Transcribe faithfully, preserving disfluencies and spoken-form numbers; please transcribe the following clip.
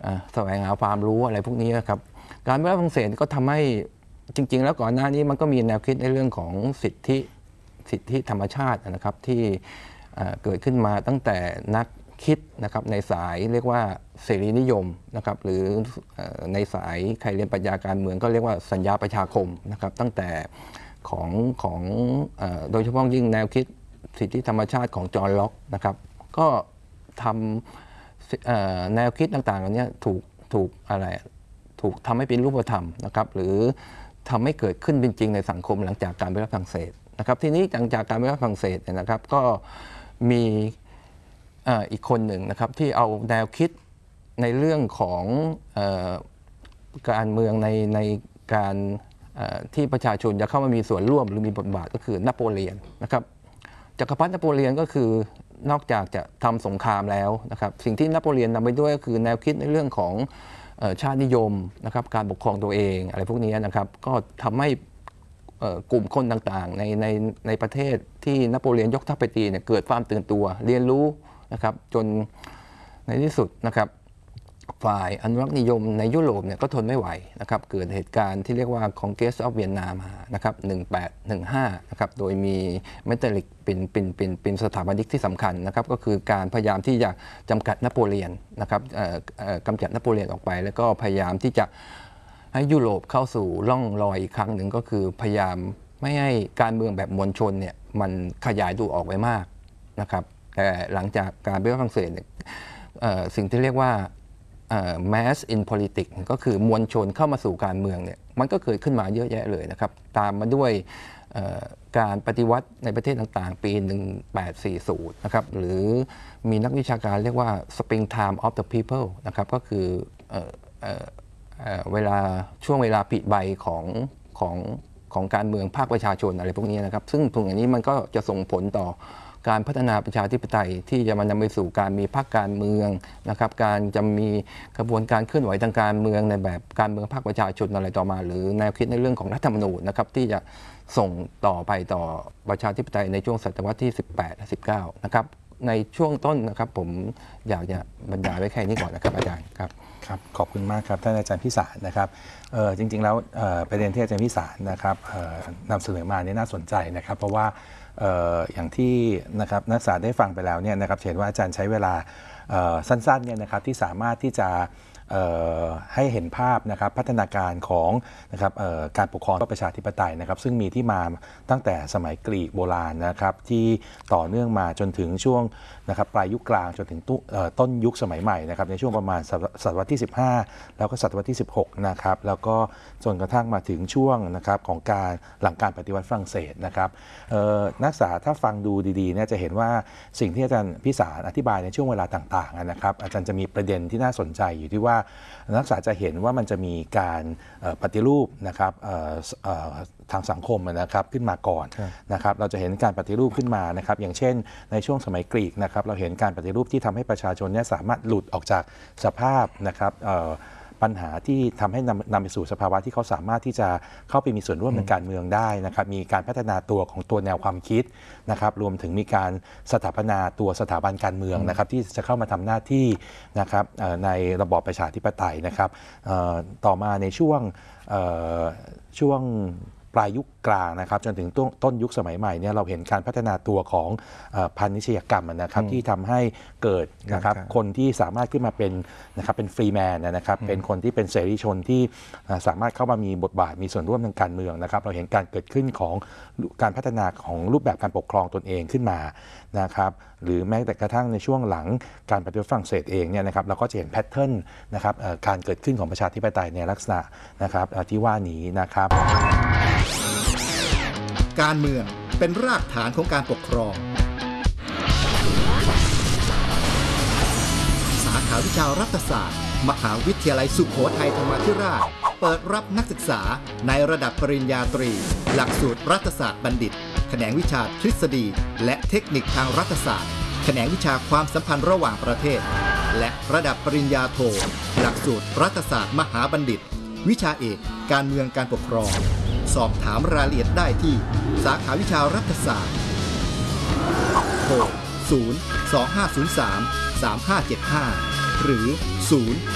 แสวงหาความรู้อะไรพวกนี้นะครับการปฏิวัติฝรั่งเศสก็ทำให้จริงๆแล้วก่อนหน้านี้มันก็มีแนวคิดในเรื่องของสิทธิสิทธิธรรมชาตินะครับที่เกิดขึ้นมาตั้งแต่นักคิดนะครับในสายเรียกว่าเสรีนิยมนะครับหรือในสายใครเรียนปรัชญาการเมืองก็เรียกว่าสัญญาประชาคมนะครับตั้งแต่ของของโดยเฉพาะยิ่งแนวคิดสิทธิธรรมชาติของจอห์นล็อกนะครับก็ทำแนวคิดต่างๆเหล่านี้ถูกถูกอะไรถูกทำให้เป็นรูปธรรมนะครับหรือทำให้เกิดขึ้นจริงๆในสังคมหลังจากการปฏิวัติฝรั่งเศสนะครับทีนี้หลังจากการปฏิวัติฝรั่งเศสเนี่ยนะครับก็มีอีกคนหนึ่งนะครับที่เอาแนวคิดในเรื่องของการเมืองในในการที่ประชาชนจะเข้ามามีส่วนร่วมหรือมีบทบาทก็คือนโปเลียนนะครับจักรพรรดินโปเลียนก็คือนอกจากจะทำสงครามแล้วนะครับสิ่งที่นโปเลียนนำไปด้วยก็คือแนวคิดในเรื่องของชาตินิยมนะครับการปกครองตัวเองอะไรพวกนี้นะครับก็ทำให้กลุ่มคนต่างๆในในในประเทศที่นโปเลียนยกทัพไปตีเนี่ยเกิดความตื่นตัวเรียนรู้นะครับจนในที่สุดนะครับฝ่ายอนุรักษ์นิยมในยุโรปเนี่ยก็ทนไม่ไหวนะครับเกิดเหตุการณ์ที่เรียกว่า Congress of Vienna มานะครับหนึ่งแปดหนึ่งห้านะครับโดยมีเมเทอริกเป็นเป็นเป็นเป็นสถาปนิกที่สำคัญนะครับก็คือการพยายามที่จะจำกัดนโปเลียนนะครับกำจัดนโปเลียนออกไปแล้วก็พยายามที่จะให้ยุโรปเข้าสู่ร่องรอยอีกครั้งหนึ่งก็คือพยายามไม่ให้การเมืองแบบมวลชนเนี่ยมันขยายตัวออกไปมากนะครับแต่หลังจากการปฏิวัติฝรั่งเศสเนี่ยสิ่งที่เรียกว่าmass in politics ก็คือมวลชนเข้ามาสู่การเมืองเนี่ยมันก็เกิดขึ้นมาเยอะแยะเลยนะครับตามมาด้วยการปฏิวัติในประเทศต่างๆปีหนึ่งแปดสี่ศูนย์นะครับหรือมีนักวิชาการเรียกว่า springtime of the people นะครับก็คือเวลาช่วงเวลาผลิใบของของของการเมืองภาคประชาชนอะไรพวกนี้นะครับซึ่งตรงนี้มันก็จะส่งผลต่อการพัฒนาประชาธิปไตยที่จะมานำไปสู่การมีพรรคการเมืองนะครับการจะมีกระบวนการเคลื่อนไหวทางการเมืองในแบบการเมืองภาคประชาชนอะไรต่อมาหรือแนวคิดในเรื่องของรัฐธรรมนูญนะครับที่จะส่งต่อไปต่อประชาธิปไตยในช่วงศตวรรษที่สิบแปดและสิบเก้านะครับในช่วงต้นนะครับผมอยากจะบรรยายไว้แค่นี้ก่อนนะครับอาจารย์ครับครับขอบคุณมากครับท่านอาจารย์พิสารนะครับจริงๆแล้วประเด็นที่อาจารย์พิสารนะครับนำเสนอมาเนี่ยน่าสนใจนะครับเพราะว่าอย่างที่นะครับนักศึกษาได้ฟังไปแล้วเนี่ยนะครับเห็นว่าอาจารย์ใช้เวลาสั้นๆเนี่ยนะครับที่สามารถที่จะให้เห็นภาพนะครับพัฒนาการของนะครับการปกครองประชาธิปไตยนะครับซึ่งมีที่มาตั้งแต่สมัยกรีกโบราณนะครับที่ต่อเนื่องมาจนถึงช่วงนะครับปลายยุคกลางจนถึงต้นยุคสมัยใหม่นะครับในช่วงประมาณศตวรรษที่สิบห้าแล้วก็ศตวรรษที่สิบหกนะครับแล้วก็จนกระทั่งมาถึงช่วงนะครับของการหลังการปฏิวัติฝรั่งเศสนะครับนักศึกษาถ้าฟังดูดีๆเนี่ยจะเห็นว่าสิ่งที่อาจารย์พิสารอธิบายในช่วงเวลาต่างๆนะครับอาจารย์จะมีประเด็นที่น่าสนใจอยู่ที่ว่านักศึกษาจะเห็นว่ามันจะมีการปฏิรูปนะครับทางสังคมนะครับขึ้นมาก่อนนะครับเราจะเห็นการปฏิรูปขึ้นมานะครับอย่างเช่นในช่วงสมัยกรีกนะครับเราเห็นการปฏิรูปที่ทำให้ประชาชนเนี่ยสามารถหลุดออกจากสภาพนะครับปัญหาที่ทำให้นำนำไปสู่สภาวะที่เขาสามารถที่จะเข้าไปมีส่วนร่วมในการเมืองได้นะครับมีการพัฒนาตัวของตัวแนวความคิดนะครับรวมถึงมีการสถาปนาตัวสถาบันการเมืองนะครับที่จะเข้ามาทำหน้าที่นะครับในระบอบประชาธิปไตยนะครับต่อมาในช่วงช่วงปลายยุคกลางนะครับจนถึงต้นยุคสมัยใหม่เนี่ยเราเห็นการพัฒนาตัวของพาณิชยกรรมนะครับที่ทำให้เกิดนะครับคนที่สามารถขึ้นมาเป็นนะครับเป็นฟรีแมนนะครับเป็นคนที่เป็นเสรีชนที่สามารถเข้ามามีบทบาทมีส่วนร่วมทางการเมืองนะครับเราเห็นการเกิดขึ้นของการพัฒนาของรูปแบบการปกครองตนเองขึ้นมานะครับหรือแม้แต่กระทั่งในช่วงหลังการปฏิวัติฝรั่งเศสเองเนี่ยนะครับเราก็จะเห็นแพทเทิร์นนะครับการเกิดขึ้นของประชาธิปไตยในลักษณะนะครับที่ว่านี้นะครับการเมืองเป็นรากฐานของการปกครองสาขาวิชารัฐศาสตร์มหาวิทยาลัยสุโขทัยธรรมาธิราชเปิดรับนักศึกษาในระดับปริญญาตรีหลักสูตรรัฐศาสตร์บัณฑิตแขนงวิชาทฤษฎีและเทคนิคทางรัฐศาสตร์แขนงวิชาความสัมพันธ์ระหว่างประเทศและระดับปริญญาโทหลักสูตรรัฐศาสตร์มหาบัณฑิตวิชาเอกการเมืองการปกครองสอบถามรายละเอียดได้ที่สาขาวิชารัฐศาสตร์โทรศูนย์ สอง ห้า ศูนย์ สาม สาม ห้า เจ็ด ห้าหรือศูนย์